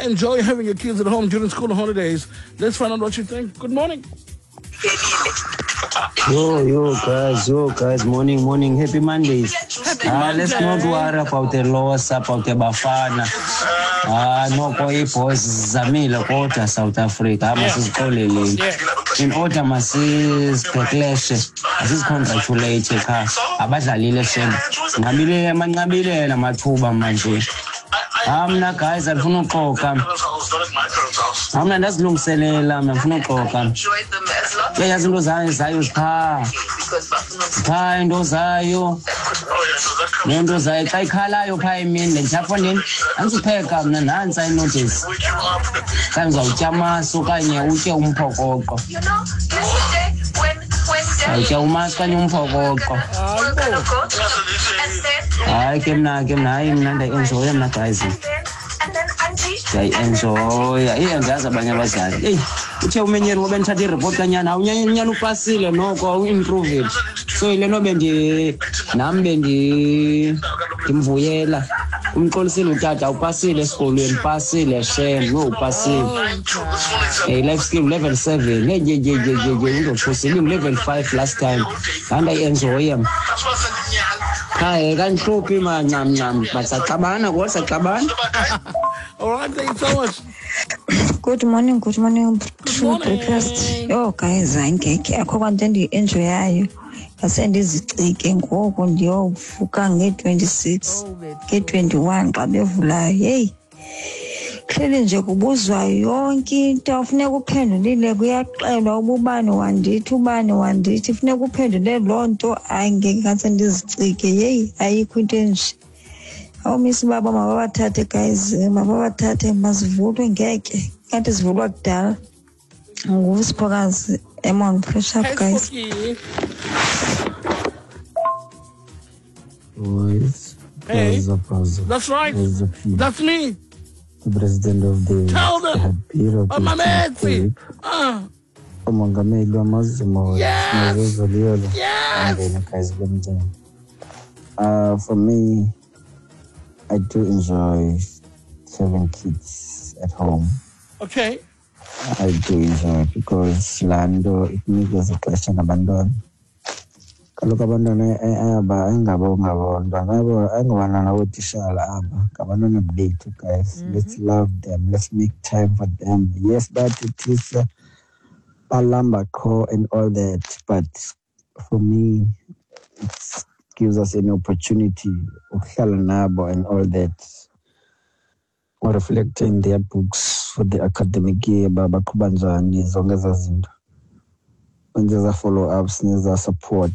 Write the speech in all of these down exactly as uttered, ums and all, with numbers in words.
enjoy having your kids at home during school holidays. Let's find out what you think. Good morning. Yo, yo, guys, yo, guys, morning, morning, happy Mondays. Happy Ah, Monday. let's not worry about the loss, about the Bafana. Ah, no, koi boys, Zamila, Kota, South Africa. I'm Yeah. calling Yeah. in order, Massis, Peklesh, Massis congratulated her. Abadalile Shem. Nabile, Manabile, and Matuba Manji. I'm not, guys, I'm from Koka. I'm not as long selling, I'm from Koka. Yeah, yazi into zayo zayo cha cha into zayo lento zayo xa ikhalayo pha emini njapho nini andipheka mna nansi ayinotice xa ngizawutya amasi okanye utye umphokoqo utya umasi kanye umphokoqo hayi ke mna ke mna hayi mna ndiyaenjoya mna guys ndiyayenjoya iye ndiyazi abanye abazali eyi uthe umenyeri ngoba ndithatha iripoti kanyana awunyanyana upasile noko awu-improve it so yile nto bendi nam bendi ndimvuyela umxolisile utata upasile esikolweni pasile shem no upasile hey life skill level seven hey je je je je je undothusile level five last time ndandayenjoya hayi kanhluphi mancam ncam basaxabana kodwa saxabana. All right, thank you so much. Good morning, good morning. Good morning. Breakfast. Yo guys, angeke akho kwanto endienjoyayo. Asendizicike ngoku ndiyovuka nge-twenty-six, nge-twenty-one xa bevulayo. Hey. Hleli nje kubuzwa yonke into afuneka uphendulile kuyaxelwa ubani wandithi ubani wandithi funeka uphendule loo nto angeke kanti ndizicike. Hey, ayikho into enje. Awumisi baba mababathathe guys, mababathathe mazivulwe ngeke kanti zivulwa kudala. Ngusiphokazi Emon fresh up guys. Boys, Hey. Brother. That's right. That's me. The president of the Tell them. Oh, my man. Ah. Umongameli wamazimo Yes. Zoliolo. Yes. Uh, for me, I do enjoy having kids at home. Okay. I do enjoy it because Lando, it makes a question abandon. Kaloku abantwana aba engabo ngabona ngabo engwana nawo tishala aba ngabantwana bethu guys. Let's love them, let's make time for them. Yes, that it is uh, balamba core and all that, but for me it gives us an opportunity ukuhlala nabo and all that, or reflecting their books for the academic year babaqhuba njani zonke eza zinto. When there's a follow-ups, there's a support.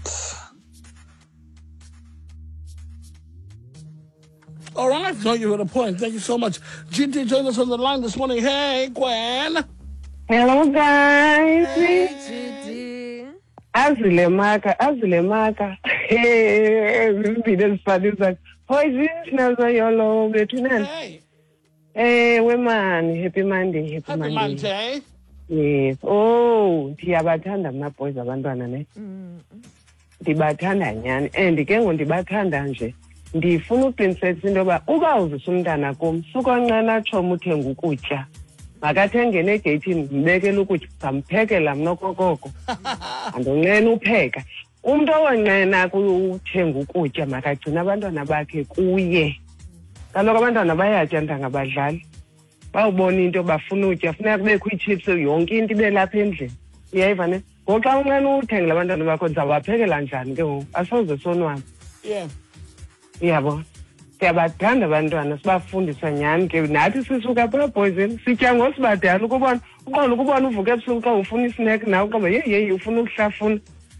All right, no, you got a point. Thank you so much. G T joined us on the line this morning. Hey, Gwen. Hello, guys. Hey, Azile maka, azile maka. Hey, mbide spadisa. Poison nazo yolo betunan. Hey. Hey, woman, happy Monday, happy, Happy Monday. Monday. Yes. Oh, ndiyabathanda mna boys abantwana ne. Ndibathanda nyani and ke ngondibathanda nje. Ndifuna uqinisekisa into yoba uba uzisa umntana kum sukonqena atsho umuthenga ukutya. Makathenge negeyithini mbekele ukutya zamphekela mna okokoko. Andonqena upheka. Umuntu owonqena ukuthenga ukutya makagcina abantwana bakhe kuye. Kaloku abantwana bayatya ntangabadlali. Bawubona into bafuna utya funeka kubekho ichips yonke into ibe lapha endlini. Uyayiva ne? Ngoxa unqena uthengela abantwana bakho ndizawaphekela njani ke ngoku? Asoze sonwabe. Yeah. Yabo. Siyabathanda abantwana sibafundisa nyani ke nathi sisuka pha boys sitya ngosibadala ukubona uqondo ukubona uvuka ebusuku xa ufuna isnack nawe uqaba hey hey ufuna ukuhlafuna.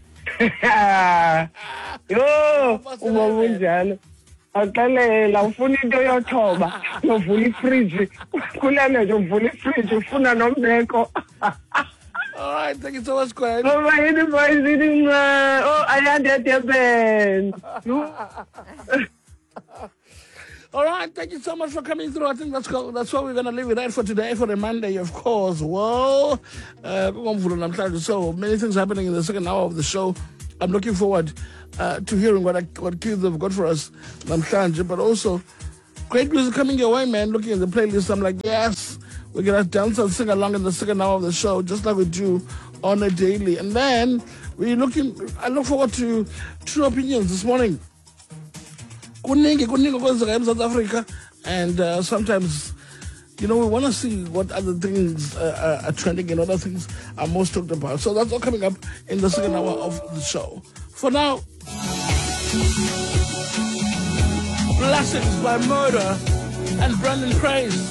Yo, uba bunjalo. Axelela ufuna into yothoba novula ifridge kulana nje uvula ifridge ufuna nombeko. All right, thank you so much, Gwen. Oh my God, boys, it is oh I had that happen. All right, thank you so much for coming through. I think that's go, that's what we're going to leave it at for today, for the Monday, of course. Well, uh, so many things happening in the second hour of the show. I'm looking forward uh, to hearing what I, what kids have got for us, but also Great music coming your way, man. Looking at the playlist, I'm like, yes, we're going to dance and sing along in the second hour of the show, just like we do on a daily. And then we're looking, I look forward to true opinions this morning. Kuningi, kuningi kwenzeka in South Africa. And uh, sometimes, you know, we want to see what other things uh, are trending and other things are most talked about. So that's all coming up in the second hour of the show. For now, Blessings by Murder and Brandon Praise.